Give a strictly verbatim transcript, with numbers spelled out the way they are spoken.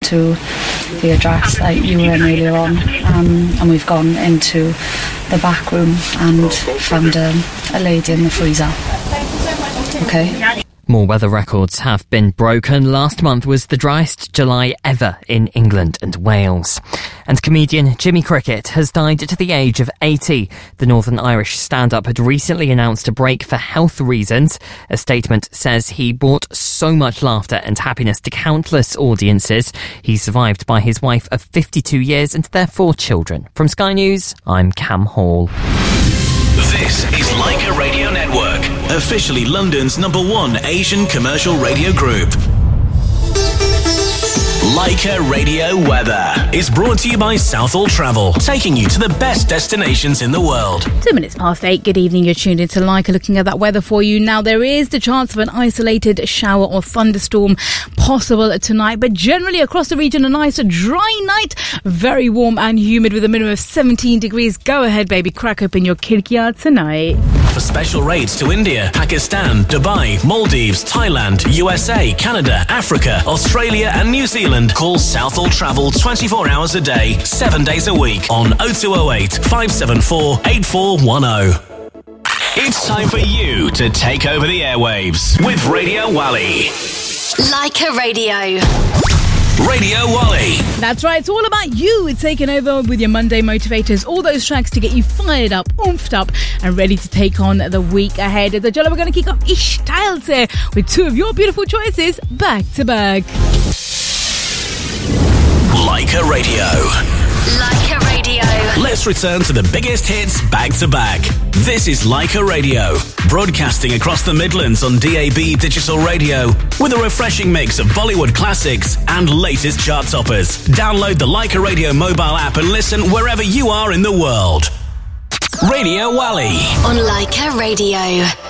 to the address that you were in earlier on, um, and we've gone into the back room and found um, a lady in the freezer. Okay. More weather records have been broken. Last month was the driest July ever in England and Wales. And comedian Jimmy Cricket has died at the age of eighty. The Northern Irish stand-up had recently announced a break for health reasons. A statement says he brought so much laughter and happiness to countless audiences. He's survived by his wife of fifty-two years and their four children. From Sky News, I'm Cam Hall. This is Leica Radio Network, officially London's number one Asian commercial radio group. Leica Radio Weather is brought to you by Southall Travel, taking you to the best destinations in the world. Two minutes past eight. Good evening. You're tuned into Leica, looking at that weather for you. Now, there is the chance of an isolated shower or thunderstorm possible tonight, but generally across the region, a nice dry night, very warm and humid with a minimum of seventeen degrees. Go ahead, baby, crack open your khirkiyan tonight. For special rates to India, Pakistan, Dubai, Maldives, Thailand, U S A, Canada, Africa, Australia and New Zealand, call Southall Travel twenty-four hours a day, seven days a week on oh two oh eight, five seven four, eight four one oh. It's time for you to take over the airwaves with Radio Wally. Leica Radio. Radio Wally. That's right, it's all about you. Taking over with your Monday motivators, all those tracks to get you fired up, oomphed up, and ready to take on the week ahead. The Jolly, we're going to kick off Ish Styles here with two of your beautiful choices back to back. Leica Radio. Leica Radio. Let's return to the biggest hits back to back. This is Leica Radio, broadcasting across the Midlands on D A B digital radio with a refreshing mix of Bollywood classics and latest chart toppers. Download the Leica Radio mobile app and listen wherever you are in the world. Radio Wally on Leica Radio.